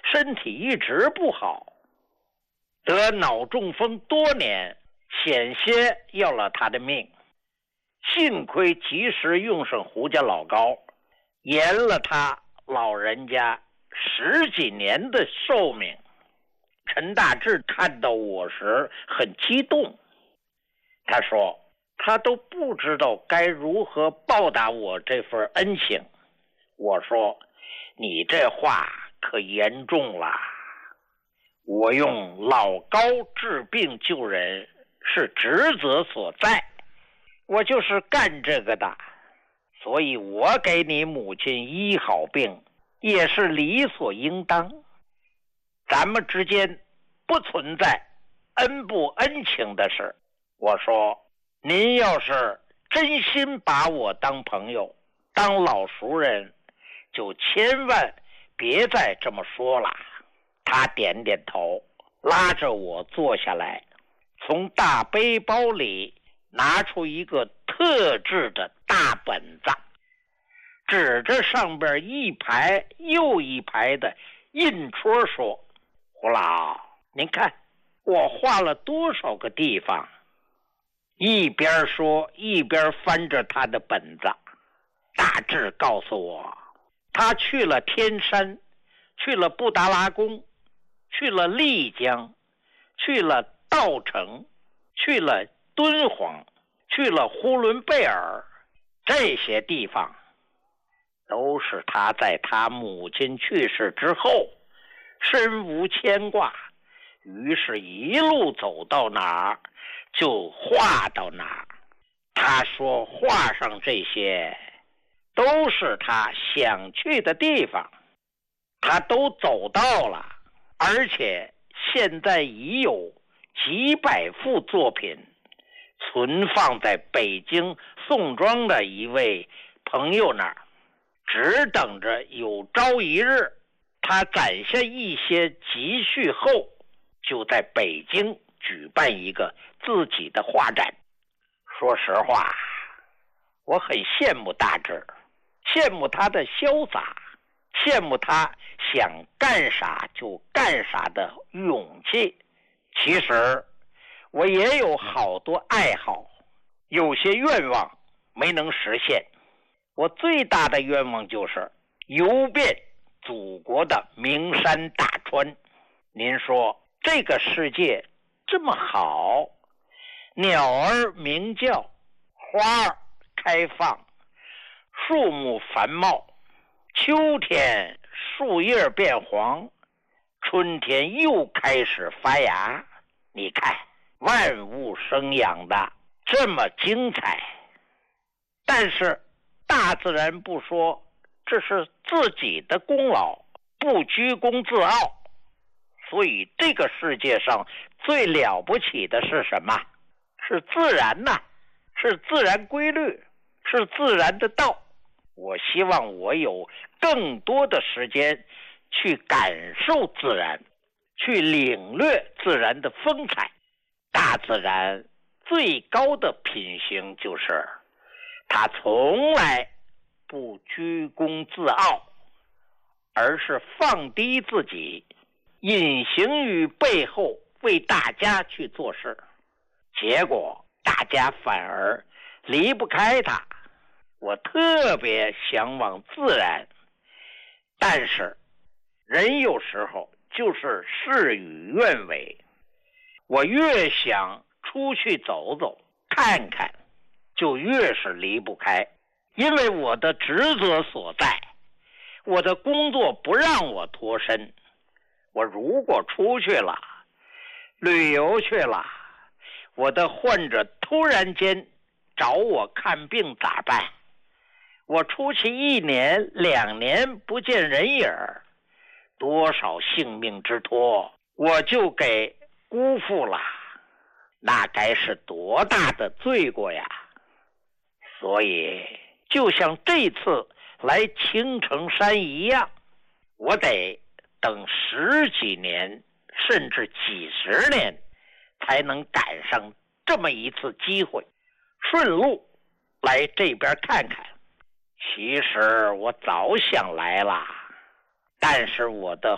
身体一直不好，得脑中风多年，险些要了他的命。幸亏及时用上胡家老膏，延了他老人家10几年的寿命。陈大志看到我时很激动，他说他都不知道该如何报答我这份恩情。我说你这话可严重了，我用老膏治病救人是职责所在，我就是干这个的，所以我给你母亲医好病也是理所应当。咱们之间不存在恩不恩情的事。我说您要是真心把我当朋友当老熟人，就千万别再这么说了。他点点头，拉着我坐下来，从大背包里拿出一个特制的大本子，指着上边一排又一排的印戳说，胡老，您看我画了多少个地方。一边说一边翻着他的本子。大致告诉我，他去了天山，去了布达拉宫，去了丽江，去了稻城，去了敦煌，去了呼伦贝尔，这些地方都是他在他母亲去世之后身无牵挂，于是一路走到哪儿就画到哪儿。他说画上这些都是他想去的地方，他都走到了，而且现在已有几百幅作品存放在北京宋庄的一位朋友那儿，只等着有朝一日他攒下一些积蓄后，就在北京举办一个自己的画展。说实话，我很羡慕大志，羡慕他的潇洒，羡慕他想干啥就干啥的勇气。其实我也有好多爱好，有些愿望没能实现。我最大的愿望就是游遍祖国的名山大川。您说这个世界这么好，鸟儿鸣叫，花儿开放，树木繁茂，秋天树叶变黄，春天又开始发芽。你看万物生养的这么精彩，但是大自然不说这是自己的功劳，不居功自傲。所以这个世界上最了不起的是什么？是自然呐，是自然规律，是自然的道。我希望我有更多的时间去感受自然，去领略自然的风采。大自然最高的品行就是它从来不居功自傲，而是放低自己，隐形于背后为大家去做事，结果大家反而离不开它。我特别向往自然，但是人有时候就是事与愿违。我越想出去走走看看，就越是离不开，因为我的职责所在，我的工作不让我脱身。我如果出去了，旅游去了，我的患者突然间找我看病咋办？我出去1年2年不见人影，多少性命之托我就给辜负了，那该是多大的罪过呀！所以就像这次来青城山一样，我得等10几年甚至几十年才能赶上这么一次机会，顺路来这边看看。其实我早想来了，但是我的